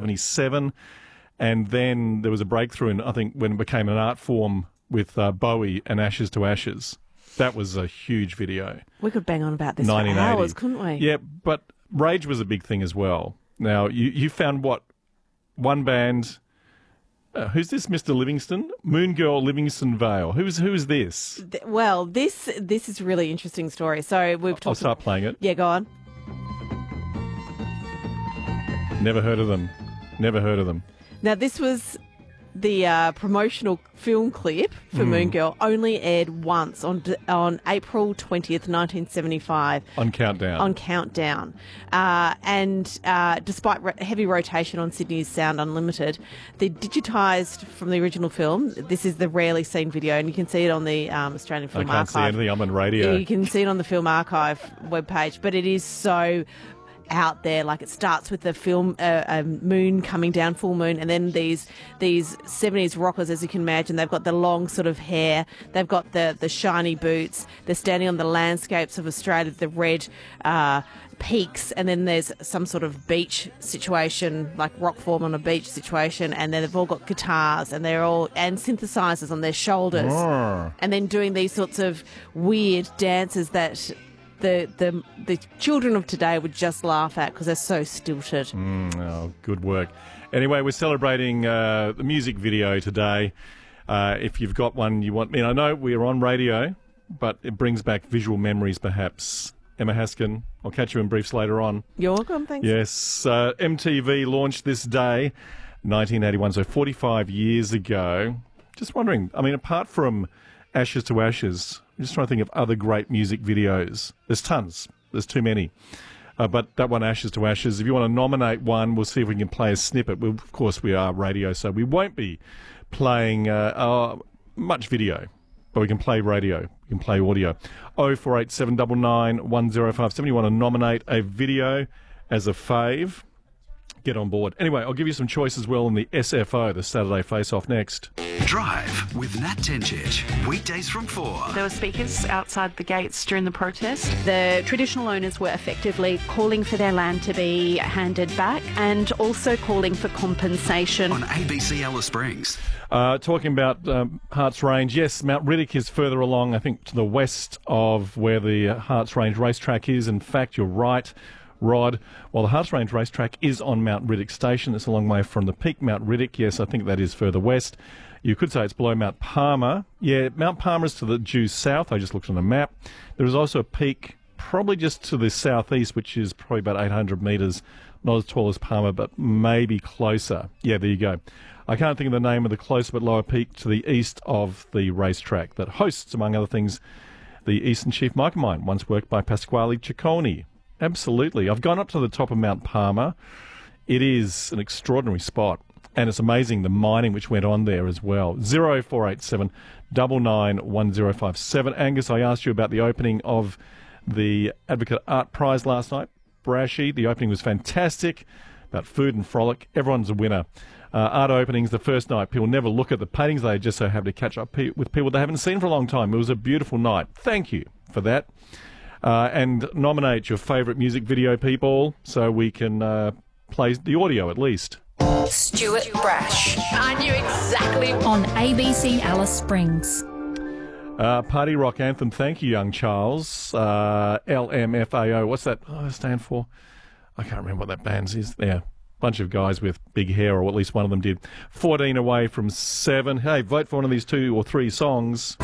1977. And then there was a breakthrough, I think, when it became an art form with Bowie and Ashes to Ashes. That was a huge video. We could bang on about this for hours, couldn't we? Yeah, but Rage was a big thing as well. Now, you found what? One band... who's this, Mr. Livingston? Moon Girl Livingston Vale. Who is this? Well, this is a really interesting story. So we've talked... I'll start playing it. Yeah, go on. Never heard of them. Never heard of them. Now, this was the promotional film clip for Moon Girl, only aired once on April 20th, 1975. On Countdown. On Countdown. And despite heavy rotation on Sydney's Sound Unlimited, they digitised from the original film. This is the rarely seen video, and you can see it on the Australian Film Archive. I can't see anything. I'm on radio. You can see it on the Film Archive webpage, but it is so out there. Like, it starts with the film moon coming down, full moon, and then these 70s rockers, as you can imagine, they've got the long sort of hair, they've got the shiny boots, they're standing on the landscapes of Australia, the red peaks, and then there's some sort of beach situation, like rock form on a beach situation, and then they've all got guitars and synthesizers on their shoulders, and then doing these sorts of weird dances that the children of today would just laugh at because they're so stilted. Good work. Anyway, we're celebrating the music video today. If you've got one you want... I know we're on radio, but it brings back visual memories, perhaps. Emma Haskin, I'll catch you in briefs later on. You're welcome, thanks. Yes, MTV launched this day, 1981, so 45 years ago. Just wondering, apart from Ashes to Ashes... I'm just trying to think of other great music videos. There's tons. There's too many. But that one, Ashes to Ashes, if you want to nominate one, we'll see if we can play a snippet. Of course, we are radio, so we won't be playing much video, but we can play radio. We can play audio. 0487 99 1057. You want to nominate a video as a fave? Get on board. Anyway, I'll give you some choice as well in the SFO, the Saturday Face-Off, next. Drive with Nat Tencic, weekdays from 4. There were speakers outside the gates during the protest. The traditional owners were effectively calling for their land to be handed back and also calling for compensation. On ABC Alice Springs. Talking about Harts Range, yes, Mount Riddick is further along, I think, to the west of where the Harts Range racetrack is. In fact, you're right, Rod. Well, the Harts Range racetrack is on Mount Riddick Station. It's a long way from the peak Mount Riddick. Yes, I think that is further west. You could say it's below Mount Palmer. Yeah, Mount Palmer is to the due south. I just looked on the map. There is also a peak probably just to the southeast, which is probably about 800 metres. Not as tall as Palmer, but maybe closer. Yeah, there you go. I can't think of the name of the closer but lower peak to the east of the racetrack that hosts, among other things, the Eastern Chief Mica Mine, once worked by Pasquale Ciccone. Absolutely. I've gone up to the top of Mount Palmer. It is an extraordinary spot. And it's amazing the mining which went on there as well. 0487 99 1057. Angus, I asked you about the opening of the Advocate Art Prize last night. Brashy, the opening was fantastic. About food and frolic. Everyone's a winner. Art openings, the first night, people never look at the paintings. They just so happen to catch up with people they haven't seen for a long time. It was a beautiful night. Thank you for that. And nominate your favourite music video, people, so we can play the audio at least. Stuart Brash. I knew exactly. On ABC Alice Springs. Party rock anthem. Thank you, young Charles. LMFAO. What's that stand for? I can't remember what that band is. Yeah, bunch of guys with big hair, or at least one of them did. 14 away from 7. Hey, vote for one of these 2 or 3 songs.